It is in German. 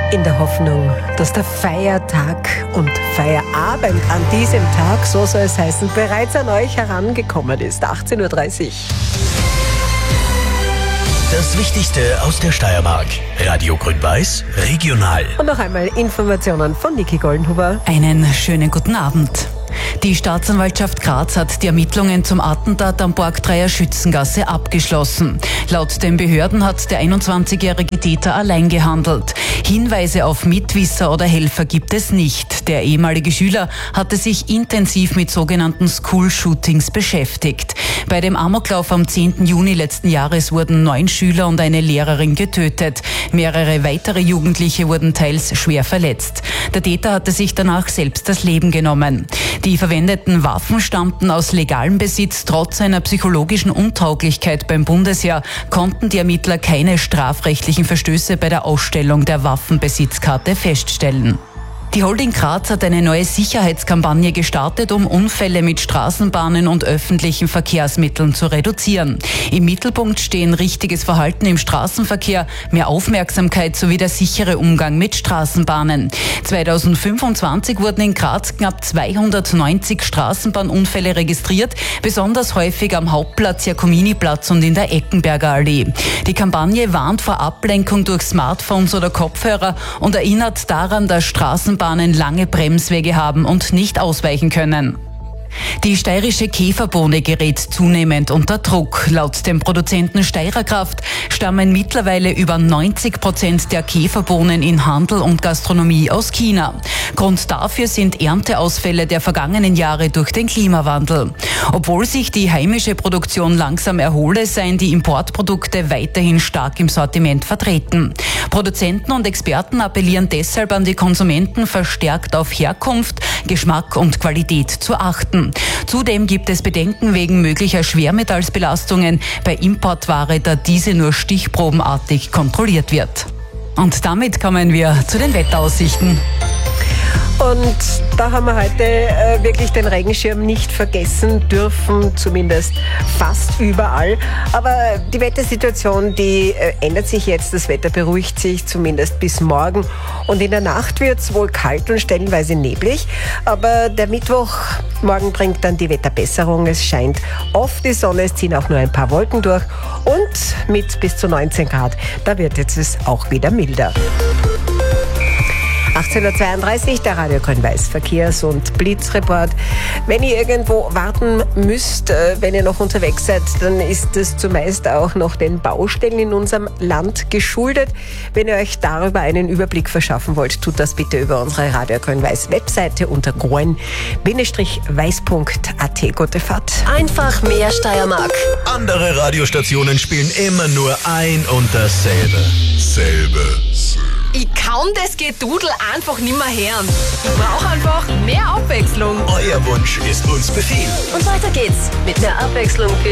In der Hoffnung, dass der Feiertag und Feierabend an diesem Tag, so soll es heißen, bereits an euch herangekommen ist. 18.30 Uhr. Das Wichtigste aus der Steiermark. Radio Grün-Weiß, regional. Und noch einmal Informationen von Niki Goldenhuber. Einen schönen guten Abend. Die Staatsanwaltschaft Graz hat die Ermittlungen zum Attentat am Borgtreier Schützengasse abgeschlossen. Laut den Behörden hat der 21-jährige Täter allein gehandelt. Hinweise auf Mitwisser oder Helfer gibt es nicht. Der ehemalige Schüler hatte sich intensiv mit sogenannten School-Shootings beschäftigt. Bei dem Amoklauf am 10. Juni letzten Jahres wurden 9 Schüler und eine Lehrerin getötet. Mehrere weitere Jugendliche wurden teils schwer verletzt. Der Täter hatte sich danach selbst das Leben genommen. Die verwendeten Waffen stammten aus legalem Besitz. Trotz einer psychologischen Untauglichkeit beim Bundesheer konnten die Ermittler keine strafrechtlichen Verstöße bei der Ausstellung der Waffenbesitzkarte feststellen. Die Holding Graz hat eine neue Sicherheitskampagne gestartet, um Unfälle mit Straßenbahnen und öffentlichen Verkehrsmitteln zu reduzieren. Im Mittelpunkt stehen richtiges Verhalten im Straßenverkehr, mehr Aufmerksamkeit sowie der sichere Umgang mit Straßenbahnen. 2025 wurden in Graz knapp 290 Straßenbahnunfälle registriert, besonders häufig am Hauptplatz, Jakominiplatz und in der Eckenberger Allee. Die Kampagne warnt vor Ablenkung durch Smartphones oder Kopfhörer und erinnert daran, dass Straßenbahnen lange Bremswege haben und nicht ausweichen können. Die steirische Käferbohne gerät zunehmend unter Druck. Laut dem Produzenten Steirerkraft stammen mittlerweile über 90% der Käferbohnen in Handel und Gastronomie aus China. Grund dafür sind Ernteausfälle der vergangenen Jahre durch den Klimawandel. Obwohl sich die heimische Produktion langsam erhole, seien die Importprodukte weiterhin stark im Sortiment vertreten. Produzenten und Experten appellieren deshalb an die Konsumenten, verstärkt auf Herkunft, Geschmack und Qualität zu achten. Zudem gibt es Bedenken wegen möglicher Schwermetallsbelastungen bei Importware, da diese nur stichprobenartig kontrolliert wird. Und damit kommen wir zu den Wetteraussichten. Und da haben wir heute wirklich den Regenschirm nicht vergessen dürfen, zumindest fast überall. Aber die Wettersituation, die ändert sich jetzt. Das Wetter beruhigt sich zumindest bis morgen. Und in der Nacht wird es wohl kalt und stellenweise neblig. Aber der Mittwochmorgen bringt dann die Wetterbesserung. Es scheint oft die Sonne, es ziehen auch nur ein paar Wolken durch. Und mit bis zu 19 Grad, da wird jetzt es auch wieder milder. 18.32 Uhr, der Radio Grün-Weiß Verkehrs- und Blitzreport. Wenn ihr irgendwo warten müsst, wenn ihr noch unterwegs seid, dann ist es zumeist auch noch den Baustellen in unserem Land geschuldet. Wenn ihr euch darüber einen Überblick verschaffen wollt, tut das bitte über unsere Radio Grün-Weiß Webseite unter grün-weiß.at. Gute Fahrt. Einfach mehr Steiermark. Andere Radiostationen spielen immer nur ein und dasselbe. Ich kann das Gedudel einfach nicht mehr hören. Ich brauche einfach mehr Abwechslung. Euer Wunsch ist uns Befehl. Und weiter geht's mit mehr Abwechslung für